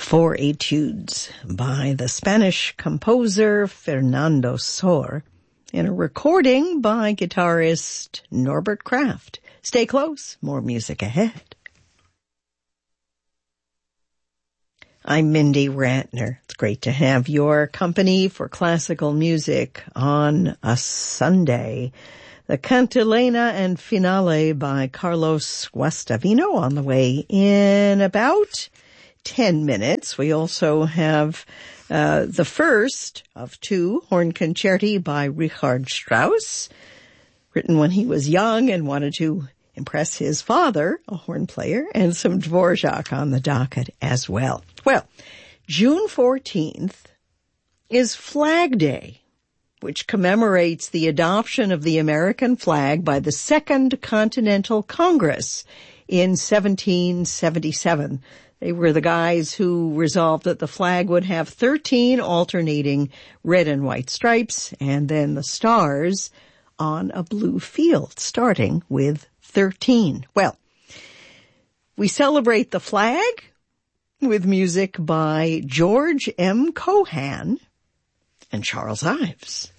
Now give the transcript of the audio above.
Four Etudes by the Spanish composer Fernando Sor in a recording by guitarist Norbert Kraft. Stay close, more music ahead. I'm Mindy Ratner. It's great to have your company for classical music on a Sunday. The Cantilena and Finale by Carlos Guastavino on the way in about 10 minutes. We also have the first of two horn concerti by Richard Strauss, written when he was young and wanted to impress his father, a horn player, and some Dvorak on the docket as well. Well, June 14th is Flag Day, which commemorates the adoption of the American flag by the Second Continental Congress in 1777. They were the guys who resolved that the flag would have 13 alternating red and white stripes and then the stars on a blue field, starting with 13. Well, we celebrate the flag with music by George M. Cohan and Charles Ives.